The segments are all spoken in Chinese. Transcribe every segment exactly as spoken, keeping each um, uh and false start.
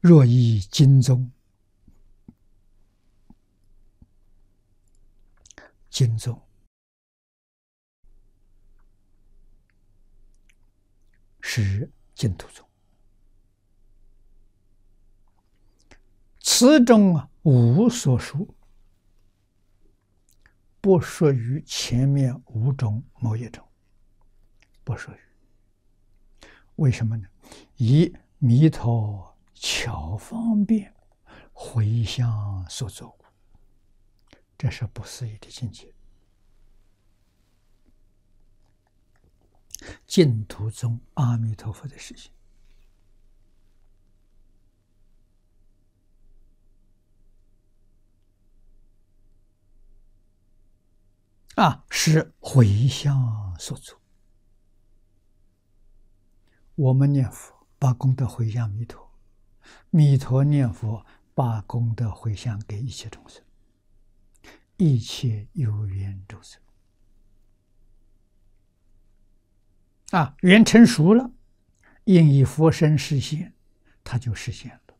若依经宗，经宗是净土宗，此中啊无所属，不属于前面五种某一种，不属于。为什么呢？以弥陀巧方便回向所作，这是不思议的境界。净土宗阿弥陀佛的事情啊，是回向所作。我们念佛把功德回向弥陀，弥陀念佛把功德回向给一切众生，一切有缘众生啊，缘成熟了，应以佛身实现，它就实现了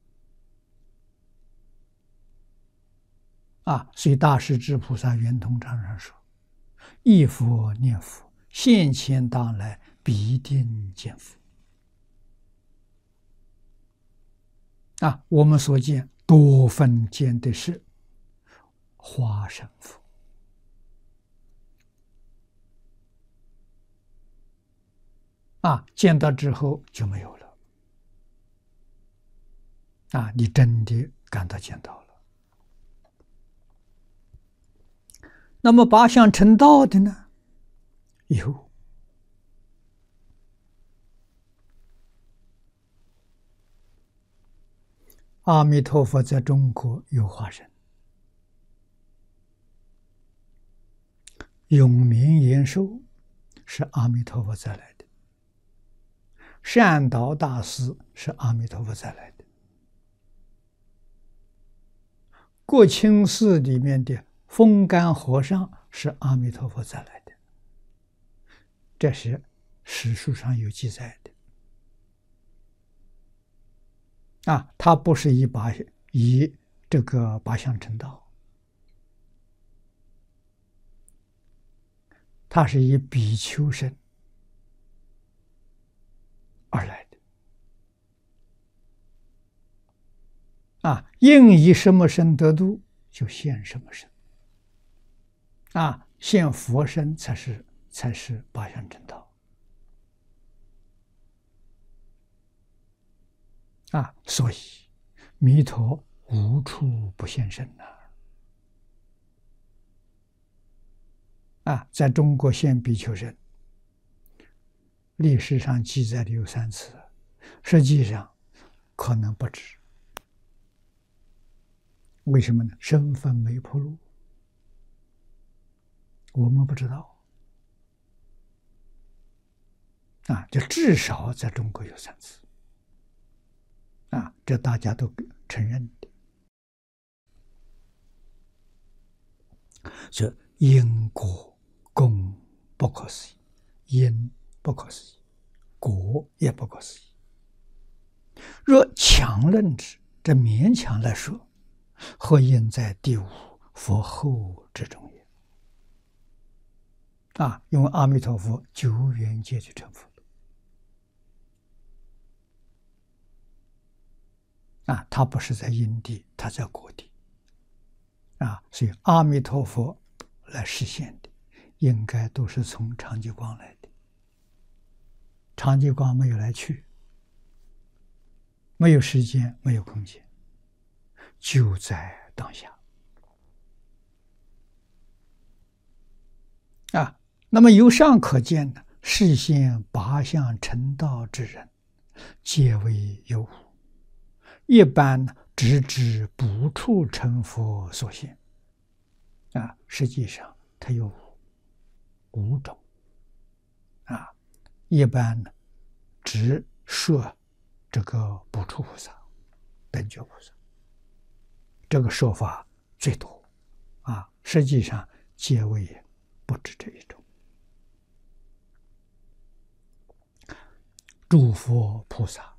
啊。所以大势至菩萨圆通章上说：“忆佛念佛，现前当来必定见佛。”啊，我们所见多分见的是化身佛啊，见到之后就没有了啊，你真的感到见到了。那么八相成道的呢？有。阿弥陀佛在中国有化身，永明延寿是阿弥陀佛再来的，善导大师是阿弥陀佛再来的，国清寺里面的风干和尚是阿弥陀佛再来的，这是史书上有记载的。啊，他不是以八以这个八相成道，他是以比丘身而来的。啊，应以什么身得度，就现什么身。啊，现佛身才是才是八相成道。啊，所以弥陀无处不现身呐！啊，在中国现比丘身，历史上记载的有三次，实际上可能不止。为什么呢？身份没铺路，我们不知道。啊，就至少在中国有三次。啊，这大家都承认的。这因果功不可思议，因不可思议，果也不可思议。若强论之，这勉强来说，或应在第五佛后之中也。啊，因为阿弥陀佛久远界就成佛了。啊，他不是在因地，他在果地。啊，所以阿弥陀佛来实现的，应该都是从长寂光来的。长寂光没有来去，没有时间，没有空间，就在当下。啊，那么由上可见呢，示现八相成道之人，皆为有无。一般直指不处成佛所现。啊，实际上它有五种。啊，一般呢只说这个不处菩萨、等觉菩萨，这个说法最多。啊，实际上皆为不止这一种。诸佛菩萨